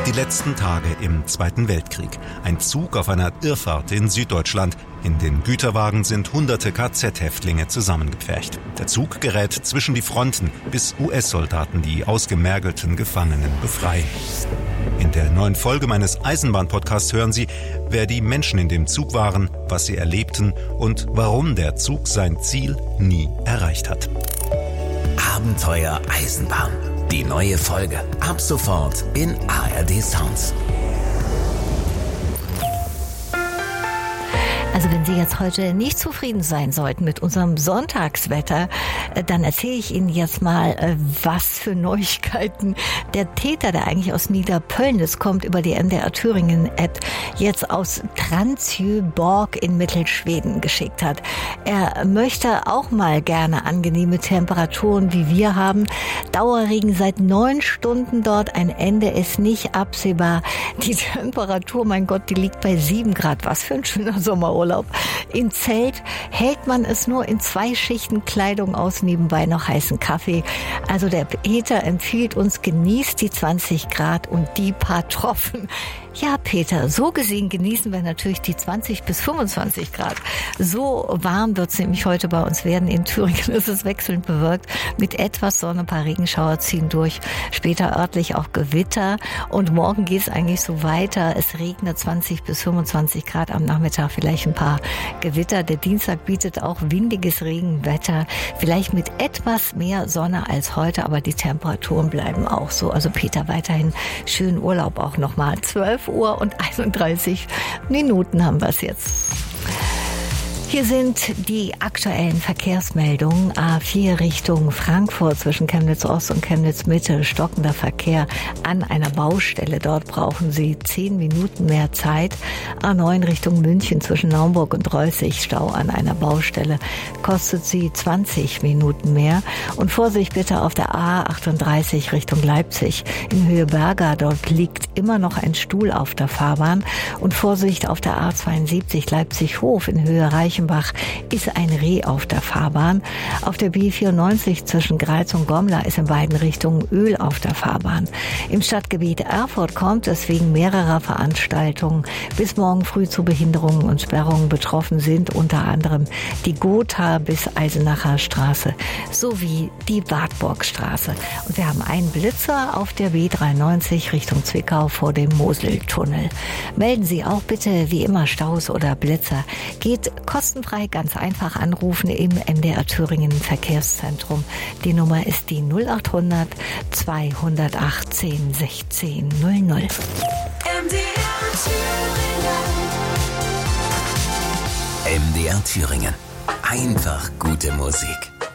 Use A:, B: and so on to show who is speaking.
A: Die letzten Tage im Zweiten Weltkrieg. Ein Zug auf einer Irrfahrt in Süddeutschland. In den Güterwagen sind hunderte KZ-Häftlinge zusammengepfercht. Der Zug gerät zwischen die Fronten, bis US-Soldaten die ausgemergelten Gefangenen befreien. In der neuen Folge meines Eisenbahn-Podcasts hören Sie, wer die Menschen in dem Zug waren, was sie erlebten und warum der Zug sein Ziel nie erreicht hat.
B: Abenteuer Eisenbahn. Die neue Folge ab sofort in ARD Sounds.
C: Also wenn Sie jetzt heute nicht zufrieden sein sollten mit unserem Sonntagswetter, dann erzähle ich Ihnen jetzt mal, was für Neuigkeiten der Täter, der eigentlich aus Niederpöllnitz kommt, über die NDR Thüringen App jetzt aus Transjöborg in Mittelschweden geschickt hat. Er möchte auch mal gerne angenehme Temperaturen, wie wir haben. Dauerregen seit 9 Stunden dort, ein Ende ist nicht absehbar. Die Temperatur, mein Gott, die liegt bei 7 Grad. Was für ein schöner Sommerurlaub. In Zelt hält man es nur in 2 Schichten Kleidung aus, nebenbei noch heißen Kaffee. Also der Peter empfiehlt uns, genießt die 20 Grad und die paar Tropfen. Ja, Peter, so gesehen genießen wir natürlich die 20 bis 25 Grad. So warm wird es nämlich heute bei uns werden. In Thüringen ist es wechselnd bewölkt. Mit etwas Sonne, ein paar Regenschauer ziehen durch. Später örtlich auch Gewitter. Und morgen geht es eigentlich so weiter. Es regnet 20 bis 25 Grad am Nachmittag. Vielleicht ein paar Gewitter. Der Dienstag bietet auch windiges Regenwetter. Vielleicht mit etwas mehr Sonne als heute. Aber die Temperaturen bleiben auch so. Also Peter, weiterhin schönen Urlaub auch nochmal. 12 Uhr und 31 Minuten haben wir es jetzt. Hier sind die aktuellen Verkehrsmeldungen. A4 Richtung Frankfurt zwischen Chemnitz Ost und Chemnitz Mitte. Stockender Verkehr an einer Baustelle. Dort brauchen Sie 10 Minuten mehr Zeit. A9 Richtung München zwischen Naumburg und Reußig. Stau an einer Baustelle. Kostet Sie 20 Minuten mehr. Und Vorsicht bitte auf der A38 Richtung Leipzig. In Höhe Berga. Dort liegt immer noch ein Stuhl auf der Fahrbahn. Und Vorsicht auf der A72 Leipzig-Hof in Höhe Reichenbach ist ein Reh auf der Fahrbahn. Auf der B94 zwischen Greiz und Gommler ist in beiden Richtungen Öl auf der Fahrbahn. Im Stadtgebiet Erfurt kommt es wegen mehrerer Veranstaltungen bis morgen früh zu Behinderungen und Sperrungen. Betroffen sind unter anderem die Gotha bis Eisenacher Straße sowie die Wartburgstraße. Und wir haben einen Blitzer auf der B93 Richtung Zwickau vor dem Moseltunnel. Melden Sie auch bitte wie immer Staus oder Blitzer. Geht kostenfrei, ganz einfach anrufen im NDR Thüringen Verkehrszentrum. Die Nummer ist die 0800 218 16 00.
B: MDR Thüringen. Einfach gute Musik.